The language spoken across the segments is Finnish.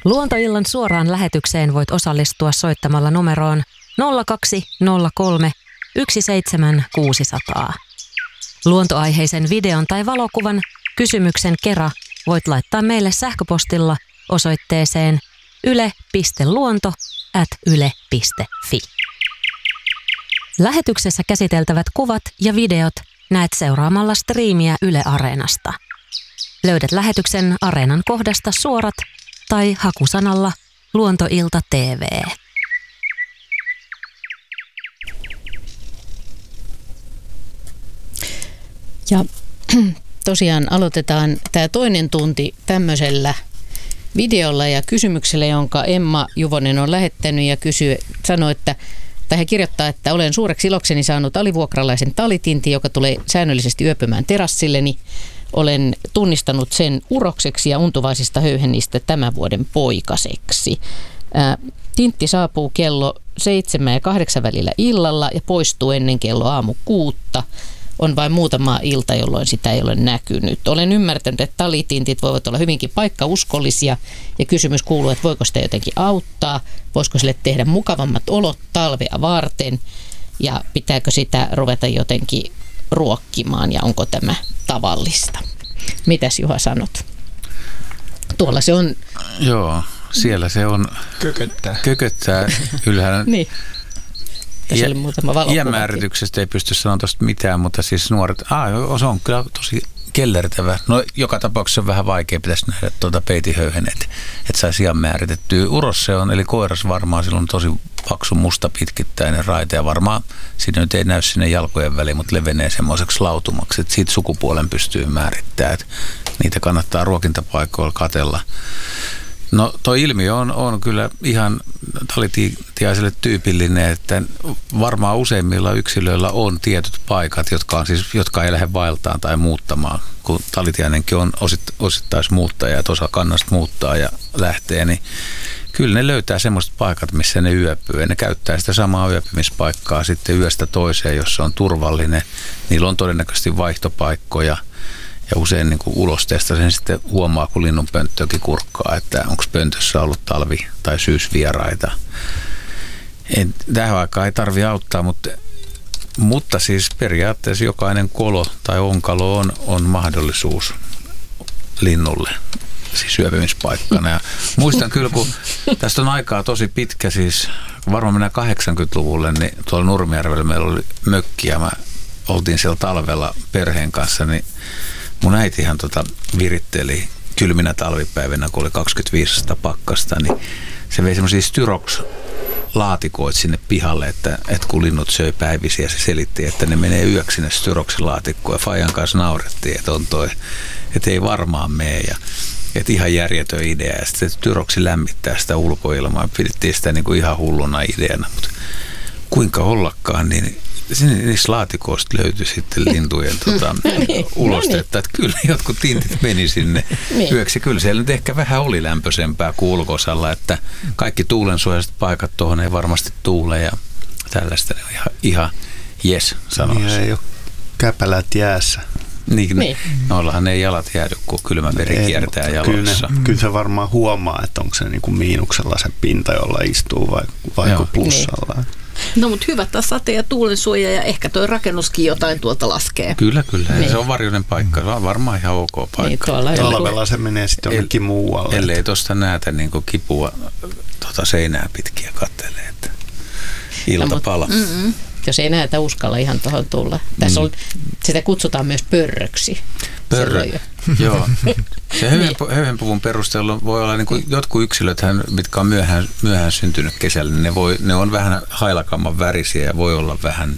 Luontoillan suoraan lähetykseen voit osallistua soittamalla numeroon 0203 17600. Luontoaiheisen videon tai valokuvan kysymyksen kera voit laittaa meille sähköpostilla osoitteeseen yle.luonto@yle.fi. Lähetyksessä käsiteltävät kuvat ja videot näet seuraamalla striimiä Yle Areenasta. Löydät lähetyksen Areenan kohdasta suorat tai hakusanalla Luontoilta TV. Ja tosiaan aloitetaan tämä toinen tunti tämmöisellä videolla ja kysymyksellä, jonka Emma Juvonen on lähettänyt ja sanoi, että hän kirjoittaa, että olen suureksi ilokseni saanut alivuokralaisen talitintin, joka tulee säännöllisesti yöpymään terassilleni. Olen tunnistanut sen urokseksi ja untuvaisista höyhennistä tämän vuoden poikaseksi. Tintti saapuu kello 7 ja 8 välillä illalla ja poistuu ennen kello aamu 6. On vain muutama ilta, jolloin sitä ei ole näkynyt. Olen ymmärtänyt, että talitintit voivat olla hyvinkin paikkauskollisia ja kysymys kuuluu, että voiko sitä jotenkin auttaa, voisiko sille tehdä mukavammat olot talvea varten ja pitääkö sitä ruveta jotenkin ruokkimaan ja onko tämä tavallista. Mitäs Juha sanot? Tuolla se on. Joo, siellä se on. Kököttää ylhäällä. Niin. Iänmäärityksestä ei pysty sanomaan tuosta mitään, mutta siis nuoret, se on kyllä tosi kellertävä. No joka tapauksessa on vähän vaikea, pitäisi nähdä peitihöyhenet, että saisi iän määritettyä. Uros se on, eli koiras varmaan, sillä on tosi paksu musta pitkittäinen raite ja varmaan siinä nyt ei näy sinne jalkojen väliin, mutta levenee semmoiseksi lautumaksi, että siitä sukupuolen pystyy määrittämään, että niitä kannattaa ruokintapaikoilla katsella. No toi ilmiö on kyllä ihan talitiaiselle tyypillinen, että varmaan useimmilla yksilöillä on tietyt paikat, jotka ei lähde vaeltaan tai muuttamaan. Kun talitiainenkin on osittaismuuttaja, että osa kannasta muuttaa ja lähtee, niin kyllä ne löytää semmoiset paikat, missä ne yöpyy. Ja ne käyttää sitä samaa yöpymispaikkaa sitten yöstä toiseen, jos se on turvallinen. Niillä on todennäköisesti vaihtopaikkoja. Ja usein niin kuin ulosteesta sen sitten huomaa, kun linnunpönttöäkin kurkkaa, että onko pöntössä ollut talvi- tai syysvieraita. Tähän aikaan ei tarvitse auttaa, mutta siis periaatteessa jokainen kolo tai onkalo on mahdollisuus linnulle, siis syöpymispaikkana. Ja muistan kyllä, kun tästä on aikaa tosi pitkä, siis varmaan mennään 80-luvulle, niin tuolla Nurmijärvellä meillä oli mökki ja oltiin siellä talvella perheen kanssa, niin mun äitihan viritteli kylminä talvipäivinä, kun oli 25 pakkasta, niin se vei semmoisia Styrox-laatikoita sinne pihalle, että kun linnut söi päivisiä, se selitti, että ne menee yöksi sinne Styroxin laatikkoon. Ja Fajan kanssa naurettiin, että ei varmaan mene. Ja että ihan järjetön idea. Ja sitten Styroxi lämmittää sitä ulkoilmaa. Pidettiin sitä niin kuin ihan hulluna ideana, mutta kuinka ollakaan, niin niissä laatikoista löytyi sitten lintujen ulostetta, että kyllä jotkut tintit meni sinne yöksi. Kyllä siellä nyt ehkä vähän oli lämpöisempää kuin ulkosalla, että kaikki tuulensuojaiset paikat tuohon ei varmasti tuule ja tällaista ihan jes sanoisi. Ei ole käpälät jäässä. Niin. Noillahan ei jalat jäädy, kun kylmä veri kiertää jaloissa. Kyllä se varmaan huomaa, että onko se niin kuin miinuksella se pinta, jolla istuu vai plussalla. Niin. No mutta hyvä sate- ja tuulensuoja ja ehkä toi rakennuskin jotain tuolta laskee. Kyllä. Niin. Se on varjoinen paikka. Se on varmaan ihan ok paikka. Niin, talvella se menee sitten jonnekin muualle. Ellei tuosta näitä niin kuin kipua seinää pitkiä kattelee, että iltapala. Jos ei näitä uskalla ihan tuohon tulla. Tässä sitä kutsutaan myös pörröksi. Pörrö, joo. Se höyhenpuvun perusteella voi olla niin kuin jotkut yksilöt, mitkä on myöhään syntynyt kesällä, niin ne on vähän hailakamman värisiä ja voi olla vähän,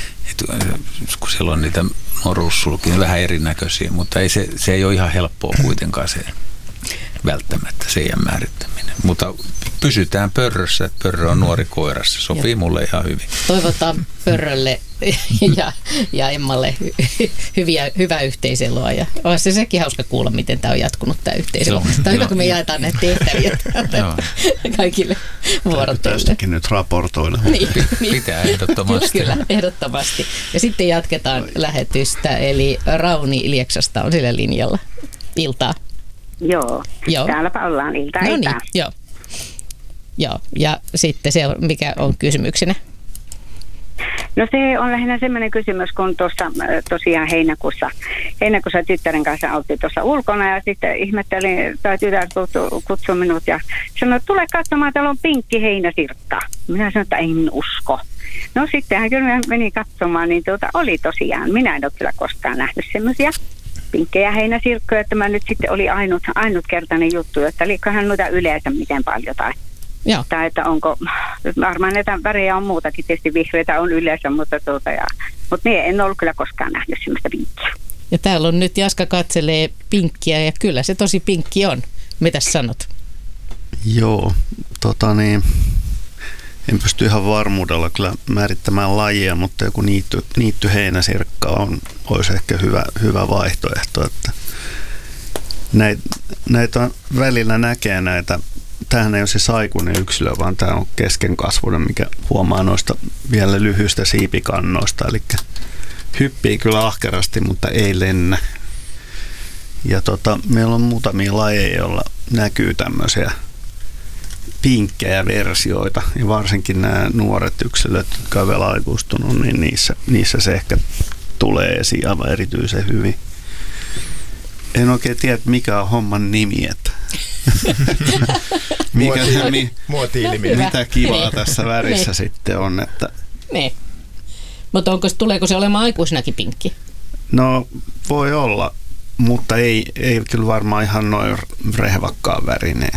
kun siellä on niitä noruussulkia, niin vähän erinäköisiä, mutta se ei ole ihan helppoa kuitenkaan se välttämättä seidän määrittäminen. Mutta pysytään pörrössä, että pörrö on nuori koira, se sopii mulle ihan hyvin. Toivotaan pörrölle ja Emmalle hyvää yhteiseloa. Ja on sekin hauska kuulla, miten tämä on jatkunut tämä yhteiselo. Tämä on hyvä, kun me jaetaan näitä tehtäviä kaikille vuorotteille. Tästäkin nyt raportoida. Niin. Pitää ehdottomasti. Kyllä, ehdottomasti. Ja sitten jatketaan lähetystä, eli Rauni Lieksasta on sillä linjalla. Iltaa. Joo. Täälläpä ollaan iltaa. No niin, joo. Ja sitten mikä on kysymyksenä? No se on lähinnä semmoinen kysymys, kun tuossa tosiaan heinäkuussa tyttären kanssa oltiin tuossa ulkona ja sitten ihmettelin, tai tytär kutsui minut ja sanoi, että tule katsomaan, täällä on pinkki heinäsirkka. Minä sanoin, että en usko. No sittenhän kyllä meni katsomaan, niin oli tosiaan, minä en ole kyllä koskaan nähnyt semmoisia pinkkejä heinäsirkkoja, että mä nyt sitten oli ainutkertainen juttu, että olikohan noita yleensä miten paljon tai että onko, varmaan näitä värejä on muutakin, tietysti vihreitä on yleensä, mutta minä en ole kyllä koskaan nähnyt semmoista pinkkiä. Ja täällä on nyt Jaska katselee pinkkiä ja kyllä se tosi pinkki on. Mitäs sanot? Joo, en pysty ihan varmuudella kyllä määrittämään lajia, mutta joku niitty heinäsirkka olisi ehkä hyvä vaihtoehto, että näitä välillä näkee näitä. Tämähän ei ole siis aikuinen yksilö, vaan tämä on keskenkasvuinen, mikä huomaa noista vielä lyhyistä siipikannoista. Eli hyppii kyllä ahkerasti, mutta ei lennä. Ja meillä on muutamia lajeja, joilla näkyy tämmöisiä pinkkejä versioita. Ja varsinkin nämä nuoret yksilöt, jotka ovat vielä aikuistunut, niin niissä se ehkä tulee esiin aivan erityisen hyvin. En oikein tiedä, mikä on homman nimi, että mitä kivaa tässä värissä sitten on. Että niin. Mutta tuleeko se olemaan aikuisinakin pinkki? No voi olla, mutta ei kyllä varmaan ihan noin rehvakkaan värinen.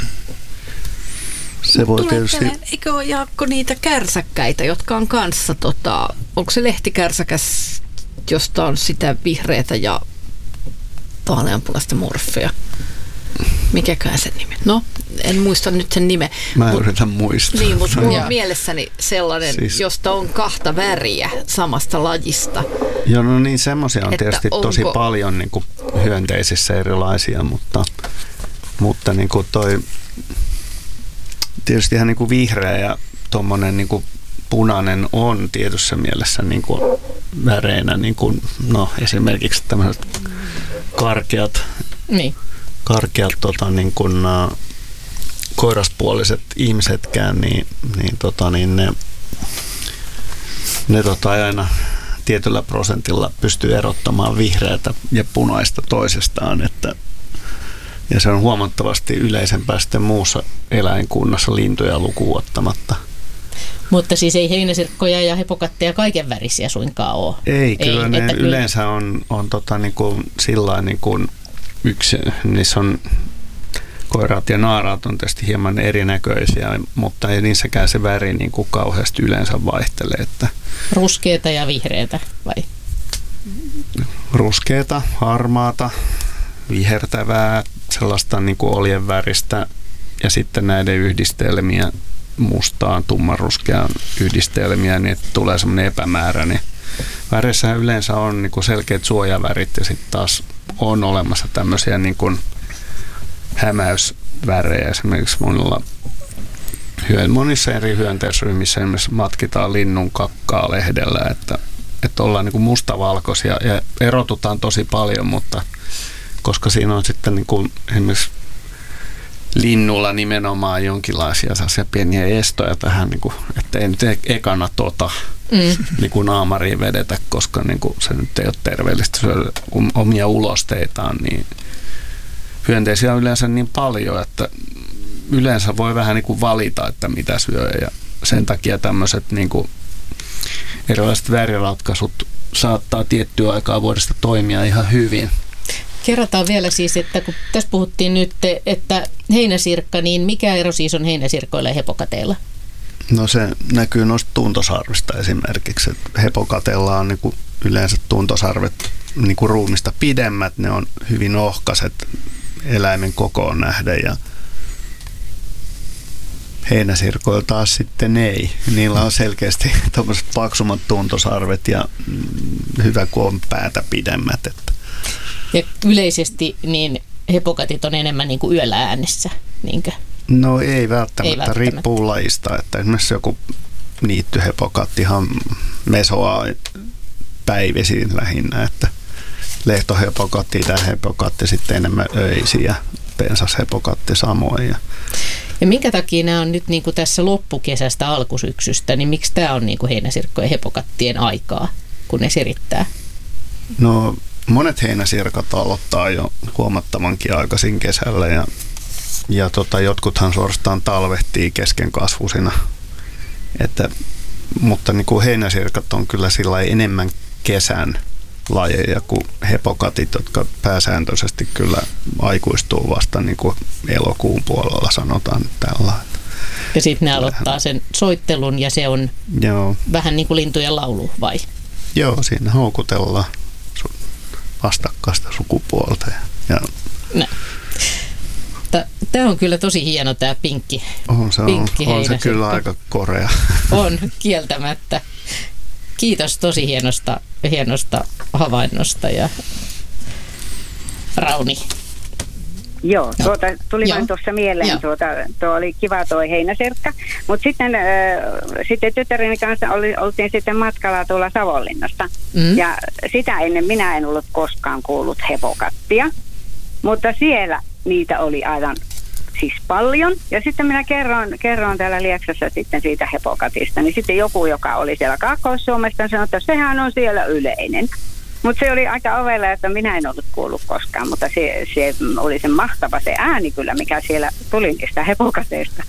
Se voi tietysti. Eikö ole, Jaakko, niitä kärsäkkäitä, jotka on kanssa, onko se lehtikärsäkäs, josta on sitä vihreätä ja vaaleanpunaista morfea? Mikäkään sen nimi? No, en muista nyt sen nimeä. Mä yritän muistaa. Niin, mutta mulla on mielessäni sellainen, josta on 2 väriä samasta lajista. Joo, no niin, semmoisia on tietysti tosi paljon niin kuin hyönteisissä erilaisia, mutta niin kuin tietysti ihan niin kuin vihreä ja tuommoinen niin kuin punainen on tietyssä mielessä niin kuin väreinä, niin kuin, esimerkiksi tämmöiset karkeat niin kuin, koiraspuoliset ihmisetkään, niin ne aina tietyllä prosentilla pystyy erottamaan vihreätä ja punaista toisestaan, ja se on huomattavasti yleisempää sitten muussa eläinkunnassa lintuja lukuun ottamatta. Mutta siis ei heinäsirkkoja ja hepokatteja kaiken värisiä suinkaan ole. Ei, kyllä ne yleensä on niin kuin sillain niin kuin niissä on koiraat ja naaraat on tietysti hieman erinäköisiä, mutta ei niissäkään se väri niin kuin kauheasti yleensä vaihtele. Että ruskeata ja vihreätä vai? Ruskeata, harmaata, vihertävää, sellaista niin kuin oljen väristä ja sitten näiden yhdistelmiä mustaan, tummanruskean yhdistelmiä, niin että tulee semmoinen epämääräinen. Väreissä yleensä on niin kuin selkeät suojavärit ja sitten taas on olemassa tämmöisiä niin kuin hämäysvärejä. Esimerkiksi monissa eri hyönteisryhmissä esimerkiksi matkitaan linnun kakkaa lehdellä, että ollaan niin kuin mustavalkoisia ja erotutaan tosi paljon, mutta koska siinä on sitten niin kuin esimerkiksi linnulla nimenomaan jonkinlaisia pieniä estoja tähän, niin kuin, että ei nyt ekana niin kuin naamariin vedetä, koska niin kuin se nyt ei ole terveellistä syödä omia ulosteitaan, niin hyönteisiä on yleensä niin paljon, että yleensä voi vähän niin kuin valita, että mitä syö, ja sen takia tämmöiset niin kuin erilaiset väriratkaisut saattaa tiettyä aikaa vuodesta toimia ihan hyvin. Kerrotaan vielä siis, että kun tässä puhuttiin nyt, että heinäsirkka, niin mikä ero siis on heinäsirkoilla ja hepokateilla? No se näkyy noista tuntosarvista esimerkiksi. Hepokateilla on niin kuin yleensä tuntosarvet niin kuin ruumista pidemmät, ne on hyvin ohkaiset eläimen kokoon nähden ja heinäsirkoilla taas sitten ei. Niillä on selkeästi tommoset paksummat tuntosarvet ja hyvä kun on päätä pidemmät. Että. Ja yleisesti niin hepokatit on enemmän niin kuin yöllä äänessä, niinkö? No ei välttämättä. Riippuu lajista. Että esimerkiksi joku niittyhepokattihan mesoaa päivisin lähinnä, että lehtohepokatti, itähepokatti sitten enemmän öisiä, pensashepokatti samoin. Ja minkä takia nämä on nyt niin kuin tässä loppukesästä alkusyksystä, niin miksi tämä on niin kuin heinäsirkkojen hepokattien aikaa, kun ne sirittää? No monet heinäsirkat aloittaa jo huomattavankin aikaisin kesällä ja jotkuthan suorastaan talvehtii keskenkasvuisina. Mutta niin kuin heinäsirkat on kyllä sillä enemmän kesän lajeja kuin hepokatit, jotka pääsääntöisesti kyllä aikuistuu vasta niin kuin elokuun puolella, sanotaan tällä. Ja sitten ne aloittaa sen soittelun ja se on vähän niin kuin lintujen laulu, vai? Joo, siinä houkutellaan vastakkaista sukupuolta. Tämä on kyllä tosi hieno tämä pinkki. On se kyllä aika korea. On, kieltämättä. Kiitos tosi hienosta havainnosta ja Rauni. Joo, tuli vain tuossa mieleen, tuo oli kiva tuo heinäsirkka, mutta sitten tyttäreni kanssa oltiin sitten matkalla tuolla Savonlinnasta ja sitä ennen minä en ollut koskaan kuullut hepokattia, mutta siellä niitä oli aivan siis paljon. Ja sitten minä kerron täällä Lieksassa sitten siitä hepokatista, niin sitten joku, joka oli siellä Kaakkois-Suomesta, sanoi, että sehän on siellä yleinen. Mutta se oli aika ovella, että minä en ollut kuullut koskaan, mutta se oli se mahtava se ääni kyllä, mikä siellä tuli niistä hepokateista.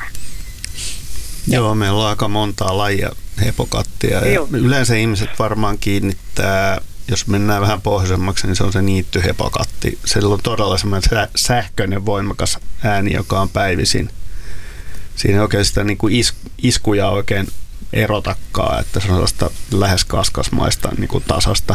Joo, meillä on aika montaa lajia hepokattia ja yleensä ihmiset varmaan kiinnittää, jos mennään vähän pohjoisemmaksi, niin se on se niittyhepokatti. Sillä on todella semmoinen sähköinen voimakas ääni, joka on päivisin. Siinä ei oikein sitä niin kuin iskuja oikein erotakaan, että se on sellaista lähes kaskasmaista niin kuin tasasta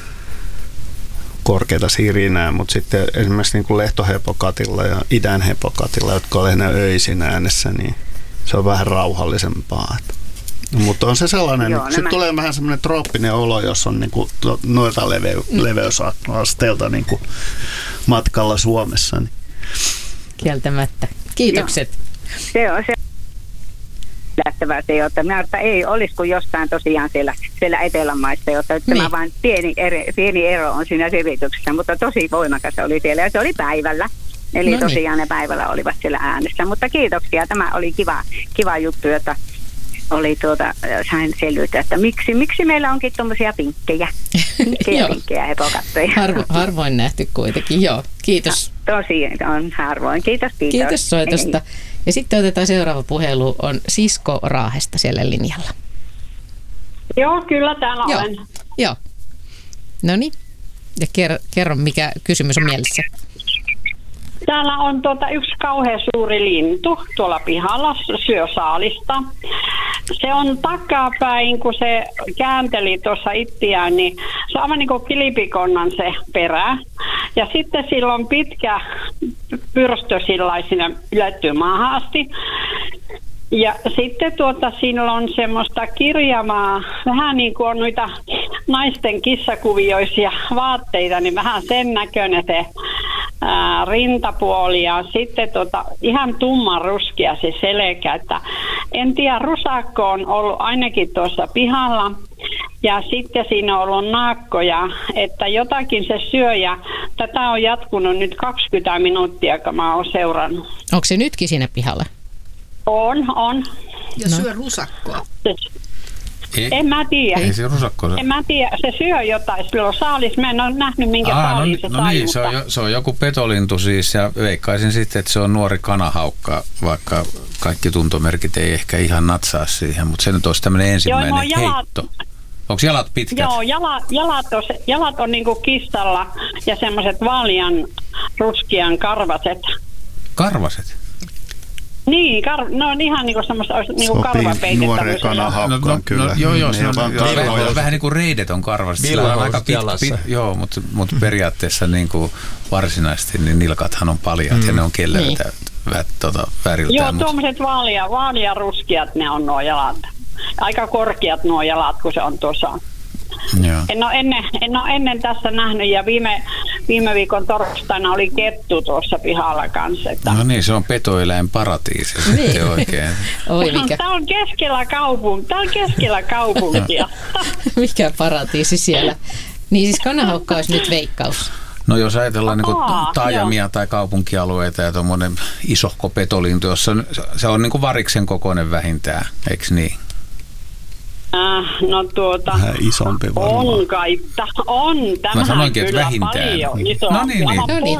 korkeita sirinää, mutta sitten esimerkiksi niin kuin lehtohepokatilla ja idänhepokatilla, jotka on lähinnä öisin äänessä, niin se on vähän rauhallisempaa. Mutta on se sellainen, sitten tulee vähän semmoinen trooppinen olo, jos on niinku noilta leveysasteelta niinku matkalla Suomessa. Niin. Kieltämättä. Kiitokset. Se on se lähtevää se, että minä ei olisi kuin jostain tosiaan siellä Etelämaissa, jotta tämä vain pieni ero on siinä sirityksessä, mutta tosi voimakas oli siellä ja se oli päivällä. Eli tosiaan ne päivällä olivat siellä äänessä, mutta kiitoksia. Tämä oli kiva juttu, jota oli sain selvyyttä, että miksi meillä onkin tuommoisia pinkkejä hepokatteja. Harvoin nähty kuitenkin, joo. Kiitos. Tosi on harvoin. Kiitos. Kiitos soitosta. Ja sitten otetaan seuraava puhelu, on Sisko Raahesta siellä linjalla. Joo, kyllä täällä olen. Joo. No niin, ja kerro mikä kysymys on mielessä. Täällä on yksi kauhean suuri lintu tuolla pihalla, syö saalista. Se on takapäin, kun se käänteli tuossa itseään, niin se on aivan niin kuin kilipikonnan se perä. Ja sitten sillä on pitkä pyrstö sinne ylettyy maahan asti. Ja sitten sillä on semmoista kirjavaa, vähän niin kuin on noita naisten kissakuvioisia vaatteita, niin vähän sen näköinen se rintapuoli ja sitten ihan tumman ruskea se selkä, että en tiedä, rusakko on ollut ainakin tuossa pihalla ja sitten siinä on ollut naakkoja, että jotakin se syö ja tätä on jatkunut nyt 20 minuuttia, kun mä oon seurannut. Onko se nytkin siinä pihalla? On. Ja syö rusakkoa. En mä tiedä. Ei se rusakko. En mä tiedä. Se syö jotain. Sillä on saalis. Mä en ole nähnyt, minkä saaliin se sai. Niin, se on joku petolintu siis. Ja veikkaisin sitten, että se on nuori kanahaukka, vaikka kaikki tuntomerkit ei ehkä ihan natsaa siihen. Mutta se nyt olisi tämmöinen ensimmäinen heitto. Onko jalat pitkät? Joo, jalat on niinku kistalla ja semmoiset vaalean ruskean karvaset. Karvaset? Niin, no on ihan niinku semmoista niinku karvapeitettä. Sopii nuoreen kanahaukkaan kyllä. Joo, se on vähän niin kuin reidet on karvaset. Sillä on aika joo, mutta periaatteessa niin kuin varsinaisesti niin nilkathan on paljat ja ne on kelleritä väriltään. Joo, tuommoiset vaalia ruskeat ne on nuo jalat. Aika korkeat nuo jalat, kun se on tuossa. Joo. En ole ennen tässä nähnyt ja viime viikon torstaina oli kettu tuossa pihalla kanssa. Että. No niin, se on petoeläin paratiisi sitten oikein. Tämä on keskellä kaupunkia. Mikä paratiisi siellä? Niin siis kanahaukka olisi nyt veikkaus. No jos ajatellaan niin taajamia tai kaupunkialueita ja tuommoinen isohko petolintu, jossa se on niin kuin variksen kokoinen vähintään, eikö niin? No vähän isompi varmaan. On kai, on. Tämähän mä sanoinkin, kyllä että vähintään. paljon iso. No niin.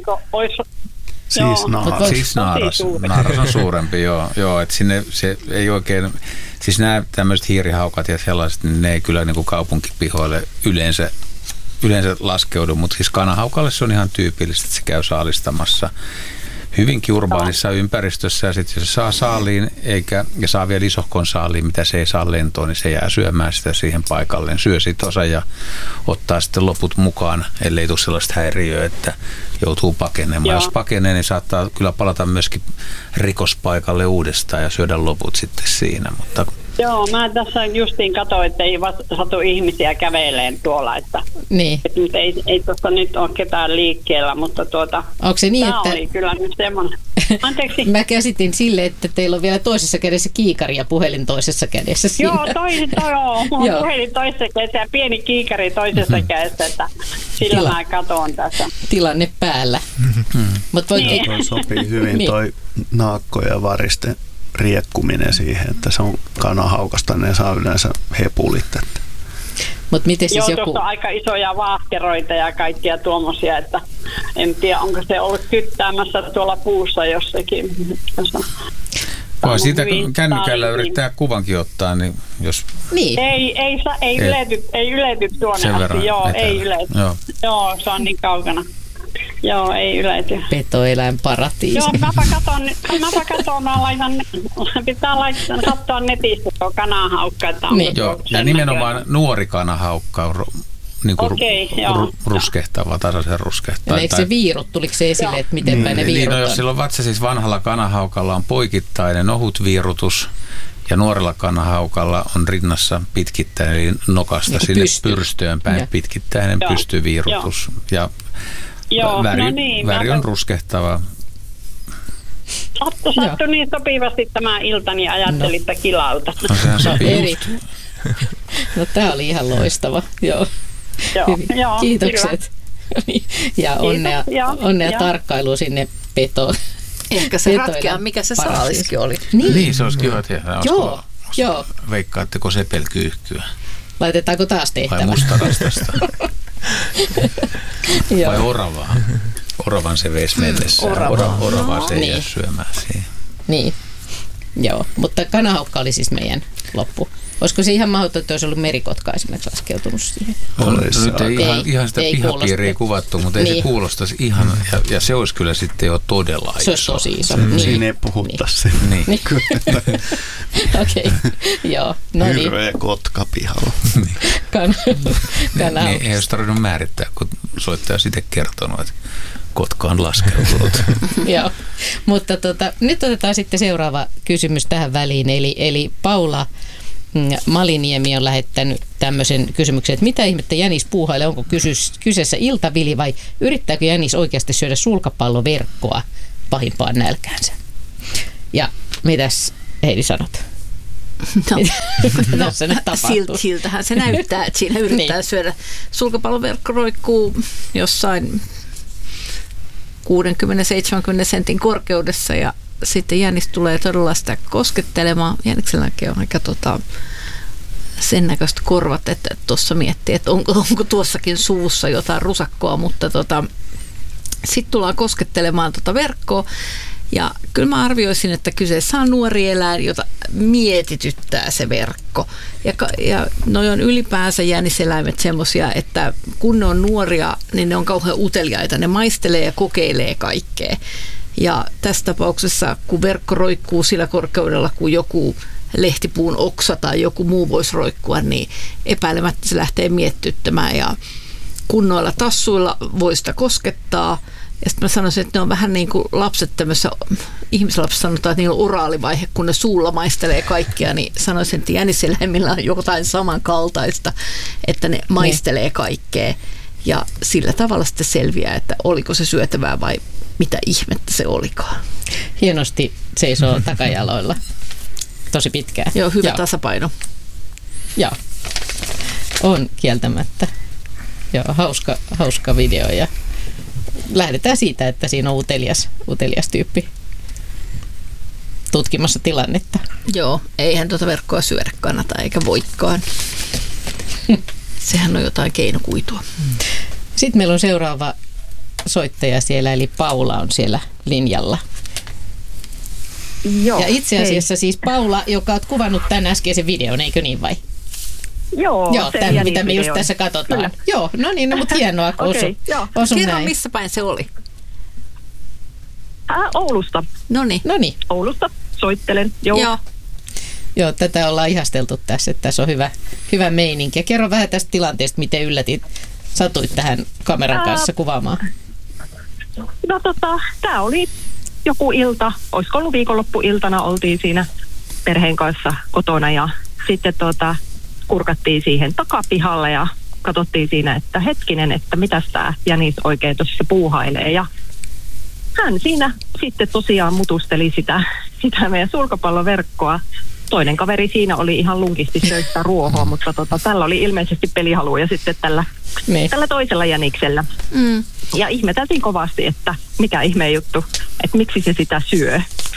Siis naaras on suurempi, joo, että sinne se ei oikein, siis nämä tämmöiset hiirihaukat ja sellaiset, niin ne ei kyllä niin kuin kaupunkipihoille yleensä laskeudu, mutta siis kanahaukalle se on ihan tyypillistä, että se käy saalistamassa hyvinkin urbaanissa ympäristössä ja sitten jos se saa saaliin ja saa vielä isohkon saaliin, mitä se ei saa lentoon, niin se jää syömään sitä siihen paikalleen. Syö sit osa ja ottaa sitten loput mukaan, ellei tule sellaista häiriöä, että joutuu pakenemaan. Joo. Jos pakenee, niin saattaa kyllä palata myöskin rikospaikalle uudestaan ja syödä loput sitten siinä, mutta joo, mä tässä justiin katsoin, että ei satu ihmisiä käveleen tuolla, että niin. Että ei tuossa nyt ole ketään liikkeellä, mutta onko se niin, tämä että oli kyllä nyt semmoinen. Anteeksi. Mä käsitin sille, että teillä on vielä toisessa kädessä kiikari ja puhelin toisessa kädessä siinä. Joo, puhelin toisessa kädessä ja pieni kiikari toisessa kädessä, että sillä mä katson tässä. Tilanne päällä. Niin. Toi sopii hyvin toi naakko ja varisten riekkuminen siihen, että se on kanahaukasta, ne saa yleensä hepulit. Mut miten siis joo, tuossa on aika isoja vaahkeroita ja kaikkia tuommoisia, että en tiedä, onko se ollut kyttäämässä tuolla puussa jossakin. Voi siitä kännykällä yrittää kuvankin ottaa, niin jos niin. Ei ylety tuonne asti. Joo, ei ylety. Joo, se on niin kaukana. Joo, ei ylety. Petoeläinparatiisi. Joo, mäpä katon, pitää katsoa netistä tuo kanahaukka. Niin. Joo, ja nimenomaan nuori kanahaukka on niin kuin ruskehtava, tasaisen ruskehtava. Eikö se viirut, tuliko se esille, että miten päin ne viirut on? Jos silloin vatsa siis vanhalla kanahaukalla on poikittainen ohut viirutus, ja nuorella kanahaukalla on rinnassa pitkittäinen, eli nokasta niin sinne pyrstöön päin pitkittäinen pystyviirutus. Ja väri on ruskehtava. Sattui niin sopivasti tämä ilta, niin ajattelin, että kilauta. No sehän sopii No tää oli ihan loistava. Joo. Kiitokset. Ja onnea tarkkailuun sinne petoon. Ehkä se ratkeaa, mikä se saaliskin oli. Niin, se olisi kiva tehdä. Joo. Veikkaatteko sepelkyyhkyä? Laitetaanko taas tehtävä? Vai mustarastasta? Vai oravaa? Oravan se veisi mennessään. Oravaa se ei jää syömään siihen. Niin, joo. Mutta kanahaukka oli siis meidän loppu. Olisiko se ihan mahdotonta, että olisi ollut merikotka esimerkiksi laskeutunut siihen? Nyt ei ihan sitä pihapiiriä kuvattu, mutta ei se kuulostaisi ihan, ja se olisi kyllä sitten jo todella iso. Se olisi tosi iso. Siinä ei puhuttaisi. Niin. Okei, joo. Hirveä kotka pihalla. Niin, ei olisi tarvinnut määrittää, kun soittaja sitten kertonut, että kotka on laskeutunut. Joo, mutta nyt otetaan sitten seuraava kysymys tähän väliin, eli Paula Maliniemi on lähettänyt tämmöisen kysymyksen, että mitä ihmettä jänis puuhailee, onko kyseessä iltavili vai yrittääkö jänis oikeasti syödä sulkapalloverkkoa pahimpaan nälkäänsä? Ja mitäs Heidi sanot? Siltähän se näyttää, että siinä yrittää syödä. Sulkapalloverkko roikkuu jossain 60-70 sentin korkeudessa ja sitten jänis tulee todella sitä koskettelemaan. Jänikselläkin on aika sen näköistä korvat, että tuossa miettii, että onko tuossakin suussa jotain rusakkoa, mutta sitten tullaan koskettelemaan verkkoa. Ja kyllä mä arvioisin, että kyseessä on nuori eläin, jota mietityttää se verkko. Ja noi on ylipäänsä jäniseläimet semmoisia, että kun ne on nuoria, niin ne on kauhean uteliaita. Ne maistelee ja kokeilee kaikkea. Ja tässä tapauksessa, kun verkko roikkuu sillä korkeudella, kun joku lehtipuun oksa tai joku muu voisi roikkua, niin epäilemättä se lähtee miettyttämään. Ja kunnoilla tassuilla voi sitä koskettaa. Ja sitten mä sanoisin, että ne on vähän niin kuin lapset tämmöisessä, ihmislapset sanotaan, että niillä on oraalivaihe, kun ne suulla maistelee kaikkia, niin sanoisin, että jäniseläimillä on jotain samankaltaista, että ne maistelee kaikkea. Ja sillä tavalla sitten selviää, että oliko se syötävää vai mitä ihmettä se olikaan. Hienosti seisoo takajaloilla. Tosi pitkään. Joo, hyvä tasapaino. Joo, on kieltämättä. Joo, hauska video ja lähdetään siitä, että siinä on utelias tyyppi tutkimassa tilannetta. Joo, eihän tuota verkkoa syödä kannata eikä voikaan. Sehän on jotain keinokuitua. Sitten meillä on seuraava soittaja siellä, eli Paula on siellä linjalla. Joo, ja itse asiassa siis Paula, joka olet kuvannut tämän äskeisen videon, eikö niin vai? Joo, tämän, mitä me just tässä katsotaan. Kyllä. Joo, no niin, no, mutta hienoa, kun osu Kerro, näin. missä päin se oli? Oulusta. Noniin. Oulusta soittelen, joo. Joo, tätä ollaan ihasteltu tässä, että tässä on hyvä meininki. Ja kerro vähän tästä tilanteesta, miten satuit tähän kameran kanssa kuvaamaan. No tämä oli joku ilta, olisiko ollut viikonloppuiltana, oltiin siinä perheen kanssa kotona ja sitten kurkattiin siihen takapihalle ja katsottiin siinä, että hetkinen, että mitäs tämä jänis oikein tuossa puuhailee. Ja hän siinä sitten tosiaan mutusteli sitä meidän sulkapalloverkkoa. Toinen kaveri siinä oli ihan lunkisti söistä ruohoa, mutta tällä oli ilmeisesti pelihaluja sitten tällä toisella jäniksellä. Mm. Ja ihmeteltiin kovasti, että mikä ihmeen juttu, että miksi se sitä syö.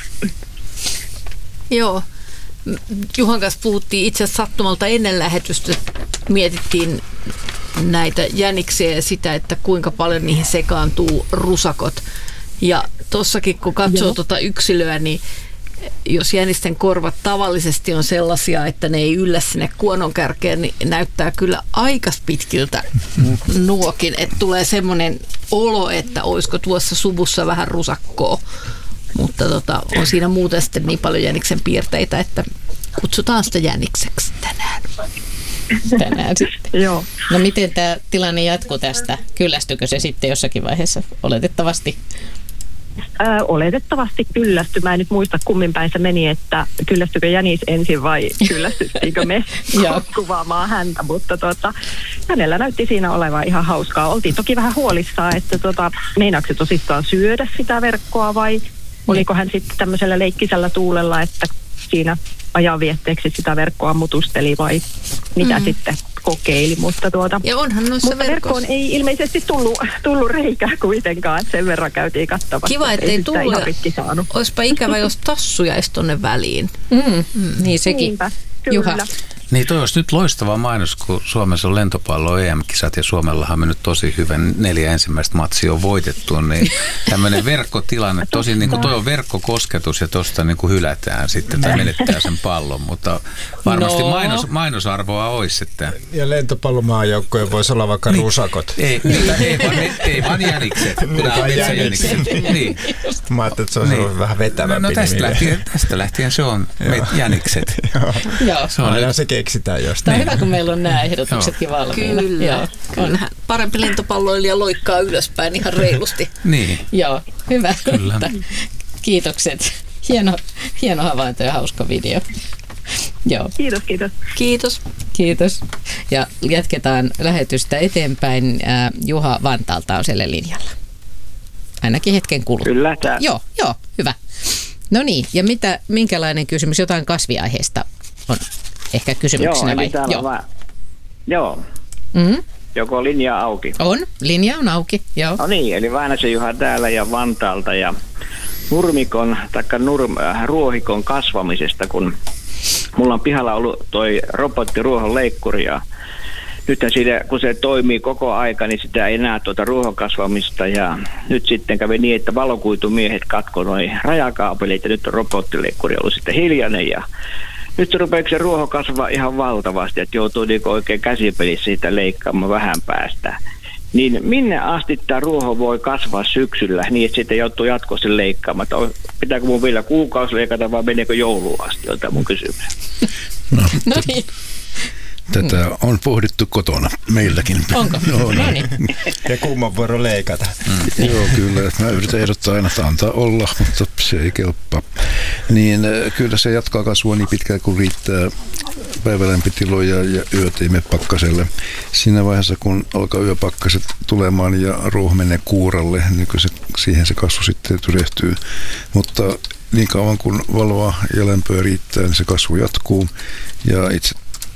Joo. Juhan kanssa puhuttiin itse asiassa sattumalta ennen lähetystä. Mietittiin näitä jäniksiä ja sitä, että kuinka paljon niihin sekaantuu rusakot. Ja tossakin kun katsoo tuota yksilöä, niin jos jänisten korvat tavallisesti on sellaisia, että ne ei yllä sinne kuononkärkeen, niin näyttää kyllä aika pitkiltä nuokin. Että tulee semmoinen olo, että olisiko tuossa suvussa vähän rusakkoa. Mutta on siinä muuten sitten niin paljon jäniksen piirteitä, että kutsutaan sitä jänikseksi tänään. Tänään sitten. Joo. No miten tämä tilanne jatkuu tästä? Kyllästykö se sitten jossakin vaiheessa oletettavasti? Oletettavasti kyllästy. Mä en nyt muista kummin päin se meni, että kyllästykö jänis ensin vai kyllästyttiinkö me kuvaamaan häntä, mutta hänellä näytti siinä olevan ihan hauskaa. Oltiin toki vähän huolissaan, että meinaako se tosissaan syödä sitä verkkoa vai oliko hän sitten tämmöisellä leikkisellä tuulella, että siinä ajanvietteeksi sitä verkkoa mutusteli vai mitä sitten kokeili, mutta ja onhan noissa verkkoon ei ilmeisesti tullut reikää kuitenkaan, että sen verran käytiin kattavasti. Kiva, ettei tullut. Olisipa ikävä, jos tassu jäisi tonne väliin. Niin sekin. Niinpä, Juha. Niin toi olisi nyt loistava mainos, kun Suomessa on lentopallo EM-kisat ja Suomellahan on mennyt tosi hyvän 4 ensimmäistä matsia on voitettu, niin tämmöinen verkkotilanne, tosi niin kuin toi on verkkokosketus ja tosta niin kuin hylätään sitten tai menettää sen pallon, mutta varmasti mainosarvoa olisi sitten. Ja lentopallomaajoukkojen voisi olla vaikka rusakot. Ei vaan jänikset. Niin. Mä ajattelin, että se on vähän vetävämpi. No tästä lähtien se on jänikset. Joo. Se on se keksitään jostain. Tämä on hyvä, kun meillä on nämä ehdotuksetkin valmiina. Kyllä. Kyllähän parempi lentopalloilija loikkaa ylöspäin ihan reilusti. Niin. Joo, hyvä. Kyllä. Kiitokset. Hieno havainto ja hauska video. Joo. Kiitos. Ja jatketaan lähetystä eteenpäin. Juha Vantaalta on siellä linjalla. Ainakin hetken kuluttua. Kyllä. Joo, hyvä. No niin, ja minkälainen kysymys? Jotain kasviaiheesta on ehkä kysymyksenä Joo, vai? Joo. Mm-hmm. Joko linja auki? Linja on auki, joo. No niin, eli Väinäsen Juha täällä ja Vantaalta ja ruohikon kasvamisesta, kun mulla on pihalla ollut toi robottiruohon leikkuri ja nythän siitä, kun se toimii koko aika, niin sitä ei enää ruohon kasvamista ja nyt sitten kävi niin, että valokuitumiehet katkoi noi rajakaapelit ja nyt on robottileikkuri ollut sitten hiljainen ja nyt se rupeaa se ruoho kasvaa ihan valtavasti, että joutuu niin oikein käsipelissä siitä leikkaamaan vähän päästä. Niin minne asti tämä ruoho voi kasvaa syksyllä niin, että sitten joutuu jatkossa leikkaamaan? Pitääkö mun vielä kuukausi leikata vai meneekö jouluun asti? On tämä mun kysymys. No niin. Tätä on pohdittu kotona meilläkin. Onko? No niin. Ja kumman vuoro leikata. Joo, kyllä. Mä yritän ehdottaa aina, että antaa olla, mutta se ei kelpaa. Niin kyllä se jatkaa kasvua niin pitkään, kun riittää päivälämpötiloja ja yöt ei mene pakkaselle. Siinä vaiheessa, kun alkaa yöpakkaset tulemaan ja ruoho menee kuuralle, niin siihen se kasvu sitten tyrehtyy. Mutta niin kauan kun valoa ja lämpöä riittää, niin se kasvu jatkuu. Ja itse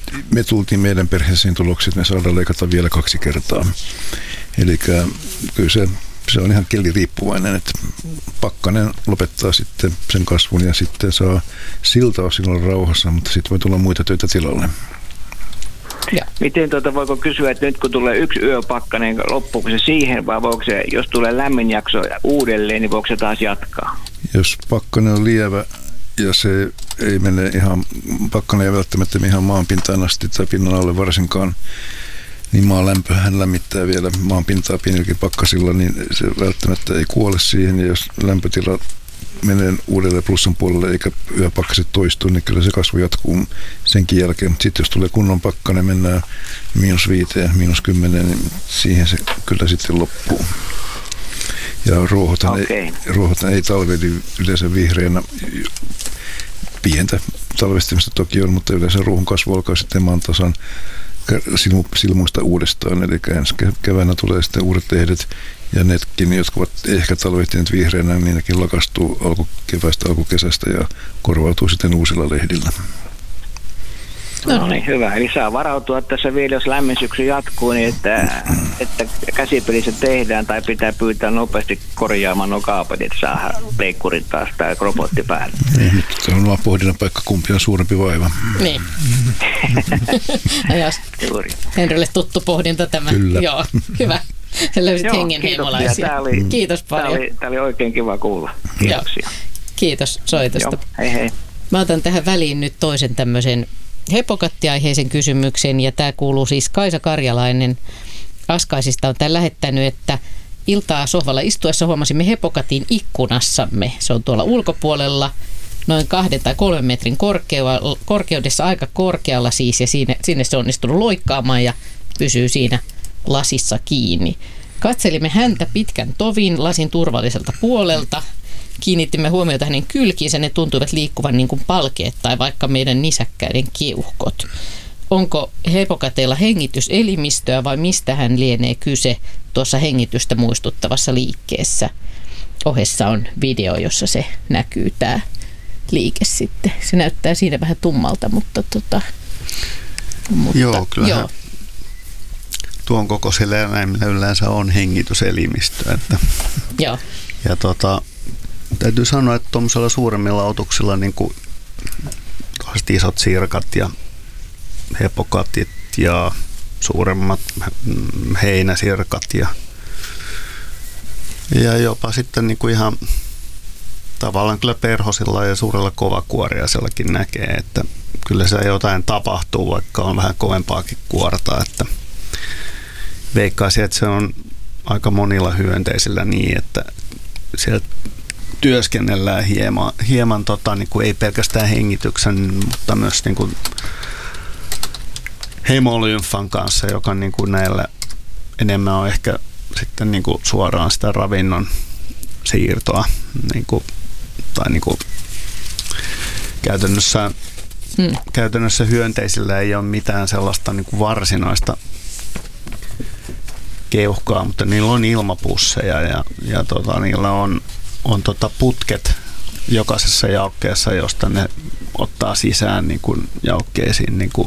me tultiin meidän perheeseen tuloksi, että me saadaan leikata vielä 2 kertaa. Eli kyllä se on ihan keliriippuvainen, että pakkanen lopettaa sitten sen kasvun ja sitten saa siltä osin olla rauhassa, mutta sitten voi tulla muita töitä tilalle. Ja. Miten voiko kysyä, että nyt kun tulee 1 yöpakkanen, loppuuko se siihen vai voiko se, jos tulee lämmin jakso uudelleen, niin voiko se taas jatkaa? Jos pakkanen on lievä ja se ei mene ihan, pakkanen ei välttämättä ihan maanpintaan asti tai pinnan alle varsinkaan, niin maan lämpöhän lämmittää vielä maan pintaa pienilläkin pakkasilla, niin se välttämättä ei kuole siihen. Ja jos lämpötila menee uudelleen plussan puolelle eikä yöpakkaset toistu, niin kyllä se kasvu jatkuu senkin jälkeen. Mutta sitten jos tulee kunnon pakkanen, mennään -5, -10, niin siihen se kyllä sitten loppuu. Ja ruohothan ei talveli yleensä vihreänä. Pientä talvestimista toki on, mutta yleensä ruohon kasvu alkaa sitten maan tasan silmuista uudestaan, eli ensi keväänä tulee sitten uudet lehdet, ja nekin, jotka ovat ehkä talvehtineet vihreänä, niin nekin lakastuu alkukeväästä, alkukesästä ja korvautuu sitten uusilla lehdillä. No niin, hyvä. Eli saa varautua tässä vielä, jos lämmin syksy jatkuu, niin että käsipelissä tehdään tai pitää pyytää nopeasti korjaamaan nuo kaapat, että saa leikkurit taas tai robotti päälle. Niin, se on vaan pohdinnan paikka, kumpi on suurempi vaiva. Niin. Henrylle tuttu pohdinta tämä. Kyllä. Joo, hyvä. Löysit hengenheimolaisia. Kiitos paljon. Tämä oli oikein kiva kuulla. Kiitoksia. Joo. Kiitos soitosta. Joo, hei hei. Mä otan tähän väliin nyt toisen tämmöisen hepokattiaiheisen kysymyksen, ja tämä kuuluu siis Kaisa Karjalainen Askaisista on tämän lähettänyt, että iltaa sohvalla istuessa huomasimme hepokatin ikkunassamme. Se on tuolla ulkopuolella noin 2 tai 3 metrin korkeudessa, aika korkealla siis, ja sinne se on onnistunut loikkaamaan ja pysyy siinä lasissa kiinni. Katselimme häntä pitkän tovin lasin turvalliselta puolelta. Kiinnittimme huomiota hänen kylkiinsä, ne tuntuivat liikkuvan niin kuin palkeet tai vaikka meidän nisäkkäiden keuhkot. Onko hepokateilla hengityselimistöä vai mistä hän lienee kyse tuossa hengitystä muistuttavassa liikkeessä? Ohessa on video, jossa se näkyy tämä liike sitten. Se näyttää siinä vähän tummalta, mutta joo, kyllähän tuon kokoisilla eläimillä yleensä on hengityselimistö. Joo. Ja täytyy sanoa, että tuollaisilla suuremmilla otuksilla niin kuin isot sirkat ja hepokatit ja suuremmat heinäsirkat ja jopa sitten niin kuin ihan tavallaan kyllä perhosilla ja suurella kovakuoriaisellakin näkee, että kyllä se jotain tapahtuu, vaikka on vähän kovempaakin kuorta, että veikkaisin, että se on aika monilla hyönteisillä niin, että sieltä työskennellään hieman niin kuin ei pelkästään hengityksen, mutta myös niin kuin hemolymfan kanssa, joka niin kuin näillä enemmän on ehkä sitten niin kuin suoraan sitä ravinnon siirtoa niin kuin, tai niin kuin käytännössä hyönteisillä ei ole mitään sellaista niin kuin varsinaista keuhkaa, mutta niillä on ilmapusseja ja niillä on putket jokaisessa jaokkeessa, josta ne ottaa sisään niin kuin jaokkeisiin niin kuin